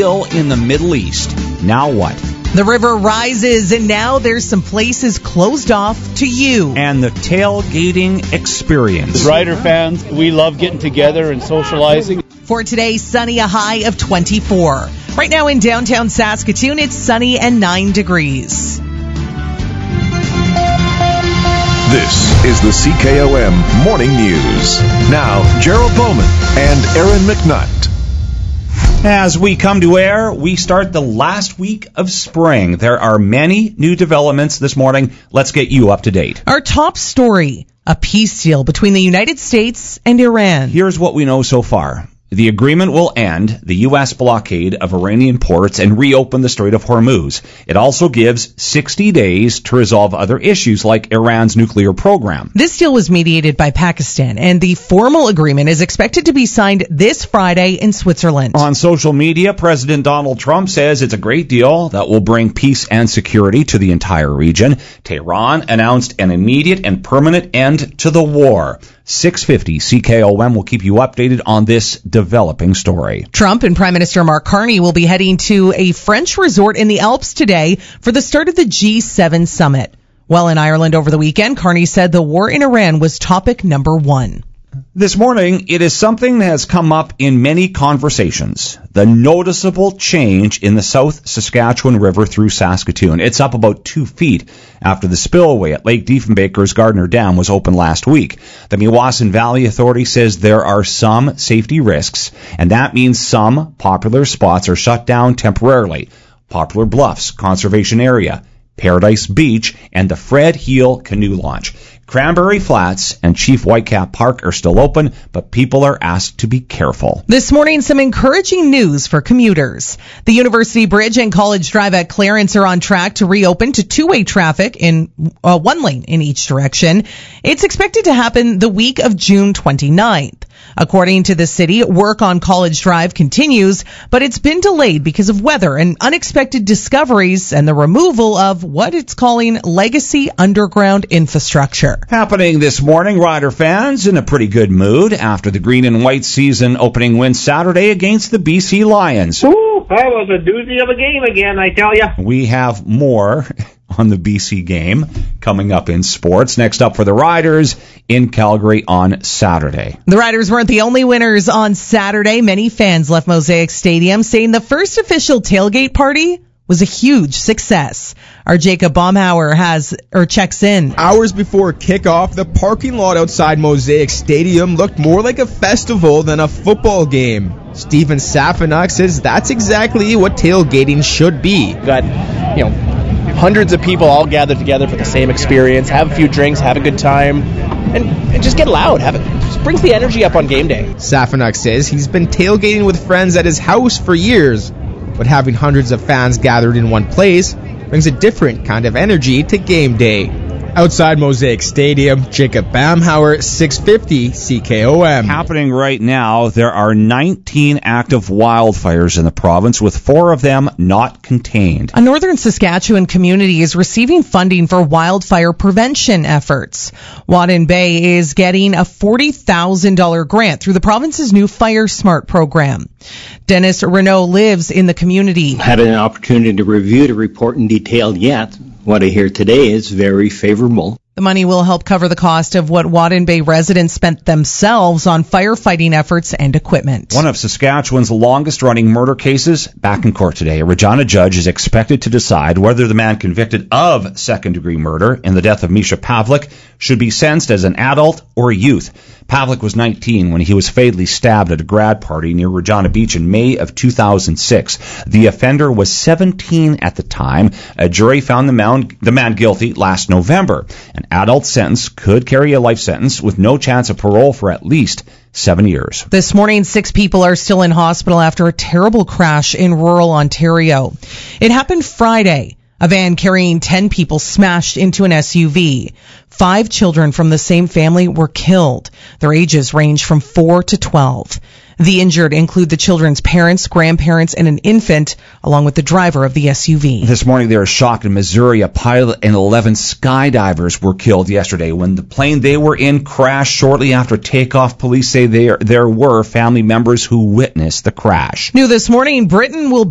Still in the Middle East. Now what? The river rises, and now there's some places closed off to you. And the tailgating experience. As Rider fans, we love getting together and socializing. For today, sunny, a high of 24. Right now in downtown Saskatoon, it's sunny and 9 degrees. This is the CKOM Morning News. Now, Gerald Bowman and Aaron McNutt. As we come to air, we start the last week of spring. There are many new developments this morning. Let's get you up to date. Our top story, a peace deal between the United States and Iran. Here's what we know so far. The agreement will end the U.S. blockade of Iranian ports and reopen the Strait of Hormuz. It also gives 60 days to resolve other issues like Iran's nuclear program. This deal was mediated by Pakistan, and the formal agreement is expected to be signed this Friday in Switzerland. On social media, President Donald Trump says it's a great deal that will bring peace and security to the entire region. Tehran announced an immediate and permanent end to the war. 6:50 CKOM will keep you updated on this developing story. Trump and Prime Minister Mark Carney will be heading to a French resort in the Alps today for the start of the G7 summit. While in Ireland over the weekend, Carney said the war in Iran was topic number one. This morning, it is something that has come up in many conversations. The noticeable change in the South Saskatchewan River through Saskatoon. It's up about 2 feet after the spillway at Lake Diefenbaker's Gardner Dam was opened last week. The Meewasin Valley Authority says there are some safety risks, and that means some popular spots are shut down temporarily. Poplar Bluffs Conservation Area, Paradise Beach, and the Fred Heel Canoe Launch. Cranberry Flats and Chief Whitecap Park are still open, but people are asked to be careful. This morning, some encouraging news for commuters. The University Bridge and College Drive at Clarence are on track to reopen to two-way traffic in one lane in each direction. It's expected to happen the week of June 29th. According to the city, work on College Drive continues, but it's been delayed because of weather and unexpected discoveries and the removal of what it's calling legacy underground infrastructure. Happening this morning, Rider fans in a pretty good mood after the green and white season opening win Saturday against the BC Lions. Ooh, that was a doozy of a game again, I tell you. We have more on the BC game coming up in sports. Next up for the Riders in Calgary on Saturday. The Riders weren't the only winners on Saturday. Many fans left Mosaic Stadium saying the first official tailgate party was a huge success. Our Jacob Baumhauer checks in. Hours before kickoff, the parking lot outside Mosaic Stadium looked more like a festival than a football game. Stephen Safanuk says that's exactly what tailgating should be. Got, hundreds of people all gathered together for the same experience, have a few drinks, have a good time, and just get loud. Just brings the energy up on game day. Safanuk says he's been tailgating with friends at his house for years, but having hundreds of fans gathered in one place brings a different kind of energy to game day. Outside Mosaic Stadium, Jacob Baumhauer, 650 CKOM. Happening right now, there are 19 active wildfires in the province, with 4 of them not contained. A northern Saskatchewan community is receiving funding for wildfire prevention efforts. Wadden Bay is getting a $40,000 grant through the province's new Fire Smart program. Dennis Renault lives in the community. Had an opportunity to review the report in detail yet. What I hear today is very favorable. The money will help cover the cost of what Wadden Bay residents spent themselves on firefighting efforts and equipment. One of Saskatchewan's longest-running murder cases back in court today. A Regina judge is expected to decide whether the man convicted of second-degree murder in the death of Misha Pavlik should be sentenced as an adult or a youth. Pavlik was 19 when he was fatally stabbed at a grad party near Regina Beach in May of 2006. The offender was 17 at the time. A jury found the man guilty last November. An adult sentence could carry a life sentence with no chance of parole for at least 7 years. This morning, 6 people are still in hospital after a terrible crash in rural Ontario. It happened Friday. A van carrying 10 people smashed into an SUV. 5 children from the same family were killed. Their ages range from 4 to 12. The injured include the children's parents, grandparents, and an infant, along with the driver of the SUV. This morning, there is shock in Missouri. A pilot and 11 skydivers were killed yesterday when the plane they were in crashed shortly after takeoff. Police say there were family members who witnessed the crash. New this morning, Britain will